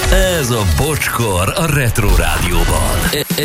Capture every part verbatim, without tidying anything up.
Ez a Bocskor a Retro Rádióban.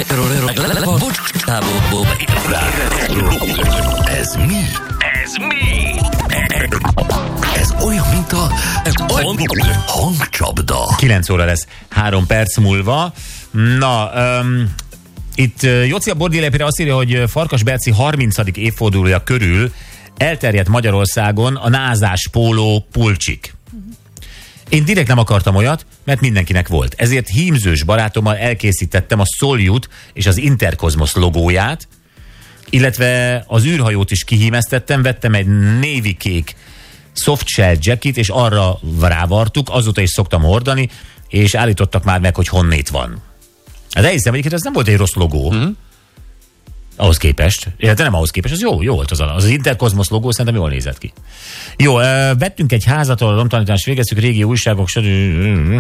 Ez mi? Ez mi? Ez olyan, mint a hangcsapda. kilenc óra lesz, három perc múlva. Na, um, itt Joci a Bordélepére azt írja, hogy Farkas Berci harmincadik évfordulója körül elterjedt Magyarországon a názás póló pulcsik. Én direkt nem akartam olyat, mert mindenkinek volt. Ezért hímzős barátommal elkészítettem a Soljut és az Interkozmosz logóját, illetve az űrhajót is kihímeztettem, vettem egy navy kék softshell jacket, és arra rávartuk, azóta is szoktam hordani, és állítottak már meg, hogy honnét van. De hiszem, egyébként ez nem volt egy rossz logó. Mm. Ahhoz képest. Illetve nem ahhoz képest, az jó, jó volt az az Interkozmosz logó, szerintem jól nézett ki. Jó, vettünk egy házat, ahol a romtanítást végeztük, régi újságok, mm.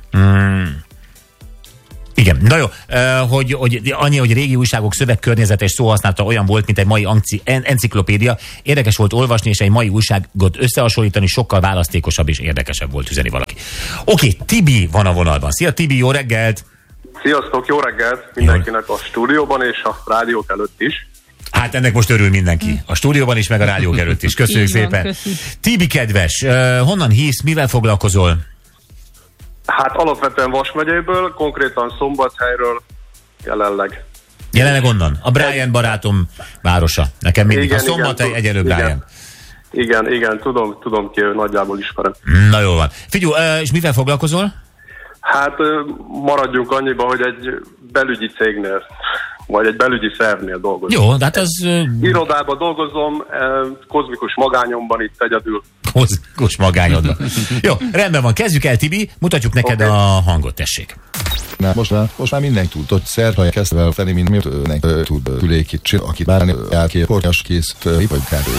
Igen, na jó, hogy, hogy annyi, hogy régi újságok szövegkörnyezete és szóhasználata olyan volt, mint egy mai enciklopédia. Érdekes volt olvasni, és egy mai újságot összehasonlítani, sokkal választékosabb és érdekesebb volt, üzeni valaki. Oké, Tibi van a vonalban. Szia Tibi, jó reggelt! Sziasztok, jó reggelt mindenkinek a stúdióban és a rádiók előtt is. Hát ennek most örül mindenki. A stúdióban is, meg a rádiók előtt is. Köszönjük van, szépen. Köszi. Tibi kedves, uh, honnan hívsz, mivel foglalkozol? Hát alapvetően Vas megyéből, konkrétan Szombathelyről jelenleg. Jelenleg onnan? A Brian barátom városa. Nekem mindig igen, a Szombathely egyelő Brian. Igen. igen, igen, tudom, tudom ki, nagyjából ismerem. Na jó van. Figyelj, uh, és mivel foglalkozol? Hát maradjunk annyiba, hogy egy belügyi cégnél, vagy egy belügyi szervnél dolgozom. Jó, de hát az... Irodában dolgozom, kozmikus magányomban itt egyedül. Kozmikus magányodban. Jó, rendben van, kezdjük el, Tibi, mutatjuk neked okay. a hangot, tessék. Na, most már, most már mindenki tud, hogy szerha kezdve tenni, mint miért tud ülékit csinálni, akit bárni elkér, portyás kész, vagy kárő.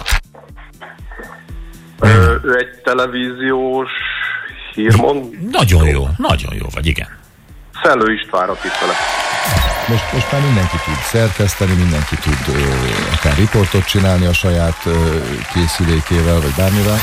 Ő egy televíziós hírmond. Nagyon jó, nagyon jó vagy, igen. Szellő Istvánra tisztele. Most, most már mindenki tud szerkeszteni, mindenki tud ö, akár riportot csinálni a saját ö, készülékével, vagy bármivel.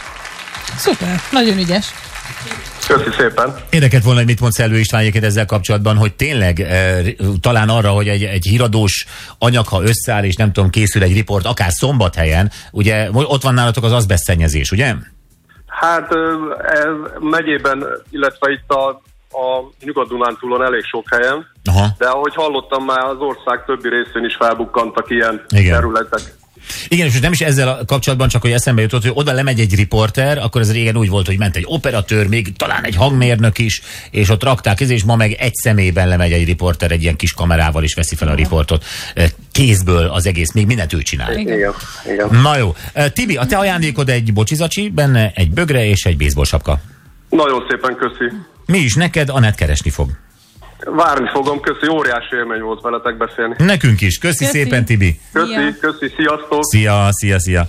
Szuper, nagyon ügyes. Köszi szépen. Érdekelt volna, hogy mit mond Szellő István egyébként ezzel kapcsolatban, hogy tényleg e, talán arra, hogy egy, egy híradós anyag, ha összeáll, és nem tudom, készül egy riport, akár Szombathelyen, ugye ott van nálatok az azbesztszennyezés, ugye? Hát ez megyében, illetve itt a, a Nyugat-Dunántúlon elég sok helyen, aha. De ahogy hallottam, már az ország többi részén is felbukkantak ilyen igen. területek. Igen, és nem is ezzel a kapcsolatban, csak hogy eszembe jutott, hogy oda lemegy egy riporter, akkor ez régen úgy volt, hogy ment egy operatőr, még talán egy hangmérnök is, és ott rakták ez, és ma meg egy személyben lemegy egy riporter egy ilyen kis kamerával, és veszi fel a riportot. Kézből az egész, még mindent ő csinál. Igen, igen. Na jó. Tibi, a te ajándékod egy bocsizacsi, benne egy bögre és egy baseball sapka. Nagyon szépen köszi. Mi is neked, Anett keresni fog. Várni fogom, köszi, óriási élmény volt veletek beszélni. Nekünk is, köszi, köszi. szépen, Tibi. Köszi, szia. köszi, sziasztok. Szia, szia, szia.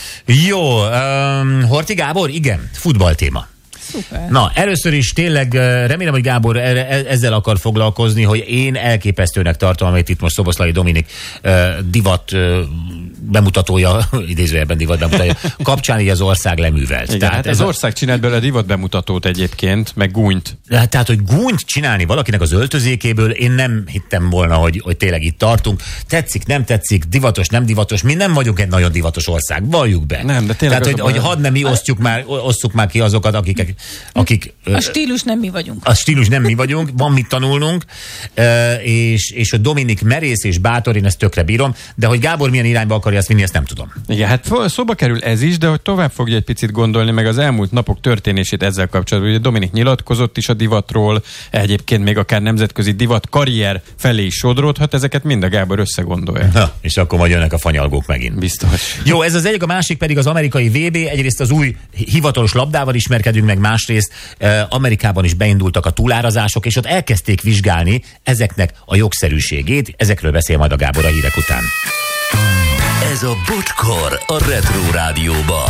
Jó, um, Horthy Gábor, igen, futballtéma. Szuper. Na, először is tényleg remélem, hogy Gábor ezzel akar foglalkozni, hogy én elképesztőnek tartom, amit itt most Szoboszlai Dominik divat bemutatója, idézőjelben divat bemutatója, kapcsán így az ország leművelt. Igen, tehát hát ez az a... ország csinált belőle divat bemutatót egyébként, meg gúnyt. Tehát, hogy gúnyt csinálni valakinek az öltözékéből, én nem hittem volna, hogy, hogy tényleg itt tartunk. Tetszik, nem tetszik, divatos, nem divatos, mi nem vagyunk egy nagyon divatos ország, valljuk be. Nem, de tényleg. Tehát, hogy, hogy hadd nem mi osztjuk már, osztjuk már ki azokat, akik akik... A stílus nem mi vagyunk. A stílus nem mi vagyunk, van mit tanulnunk, és, és a Dominik merész és bátor, én ezt tökre bírom, de hogy Gábor milyen irányba akarja ezt vinni, ezt nem tudom. Igen, hát szóba kerül ez is, de hogy tovább fogja egy picit gondolni, meg az elmúlt napok történését ezzel kapcsolatban. Ugye Dominik nyilatkozott is a divatról, egyébként még akár nemzetközi divat karrier felé is sodródhat, ezeket mind a Gábor összegondolja. Na, és akkor majd jönnek a fanyalgók megint. Biztos. Jó, ez az egyik, a másik pedig az amerikai vé bé, egyrészt az új hivatalos labdával ismerkedünk meg, másrészt eh, Amerikában is beindultak a túlárazások, és ott elkezdték vizsgálni ezeknek a jogszerűségét. Ezekről beszél majd a Gábor a hírek után. Ez a Bocskor a Retro Rádióban.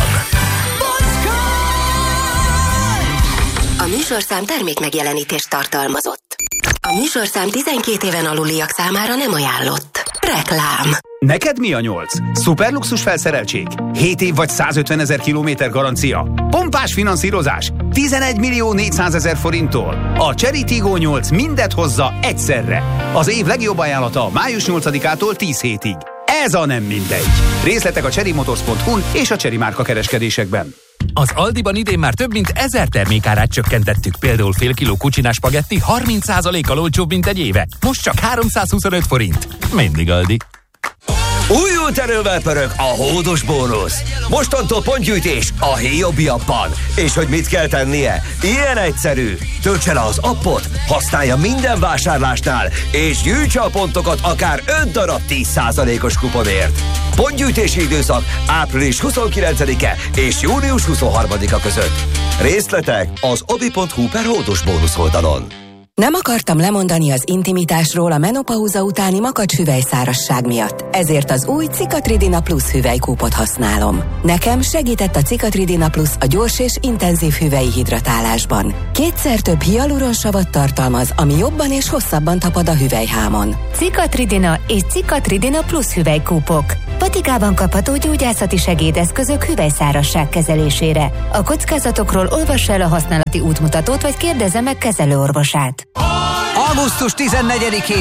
A műsorszám termék megjelenítést tartalmazott. A műsorszám tizenkét éven aluliak számára nem ajánlott. Reklám. Neked mi a nyolc? Szuperluxus felszereltség? hét év vagy százötvenezer kilométer garancia? Pompás finanszírozás? tizenegy millió négyszázezer forinttól. A Chery Tiggo nyolc mindet hozza egyszerre. Az év legjobb ajánlata május nyolcadikától tíz hétig. Ez a nem mindegy. Részletek a chery motors pont hu-n és a Chery márka kereskedésekben. Az Aldiban idén már több mint ezer termékárát csökkentettük, például fél kiló kucsinás spagetti harminc százalékkal olcsóbb, mint egy éve. Most csak háromszázhuszonöt forint. Mindig Aldi. Újult erővel pörög a hódos bónusz. Mostantól pontgyűjtés a Hiobi appban. És hogy mit kell tennie? Ilyen egyszerű. Töltse le az appot, használja minden vásárlásnál, és gyűjtse a pontokat akár öt darab tíz százalékos kuponért. Pontgyűjtési időszak április huszonkilencedike és június huszonharmadika között. Részletek az obi pont hu per hódos bónusz oldalon. Nem akartam lemondani az intimitásról a menopauza utáni makacs hüvelyszárasság miatt. Ezért az új Cikatridina Plus hüvelykúpot használom. Nekem segített a Cikatridina Plus a gyors és intenzív hüvelyi hidratálásban. Kétszer több hialuronsavat tartalmaz, ami jobban és hosszabban tapad a hüvelyhámon. Cikatridina és Cikatridina Plus hüvelykúpok. Patikában kapható gyógyászati segédeszközök hüvelyszárasság kezelésére. A kockázatokról olvassa el a használati útmutatót, vagy kérdezze meg kezelőorvosát. augusztus tizennegyedikén